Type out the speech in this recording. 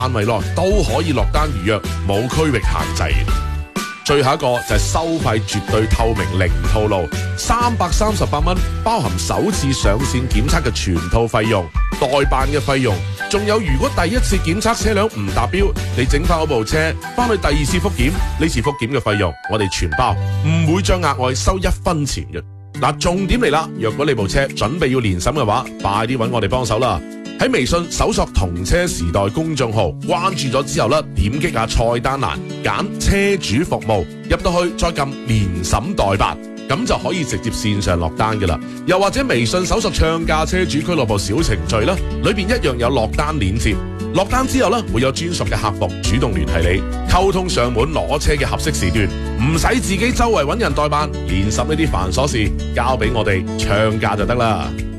範圍內都可以落單預約，冇區域限制。最後一個就係收費絕對透明零套路，338蚊包含首次上線檢測嘅全套費用、代辦嘅費用，仲有如果第一次檢測車輛唔達標，你整翻嗰部車翻去第二次復檢，呢次復檢嘅費用我哋全包，唔會再額外收1分錢嘅。嗱，重點嚟啦，若果你部車準備要年審嘅話，快啲揾我哋幫手啦！喺微信搜索同車時代公眾號，關注咗之後咧，點擊下菜單欄，揀車主服務，入到去再撳年審代辦，咁就可以直接線上落單㗎啦。又或者微信搜索唱價車主俱樂部小程序啦，裏邊一樣有落單鏈接。落單之後咧，會有專屬嘅客服主動聯繫你，溝通上門攞車嘅合適時段，唔使自己周圍揾人代辦，年審呢啲繁瑣事交俾我哋唱價就得啦。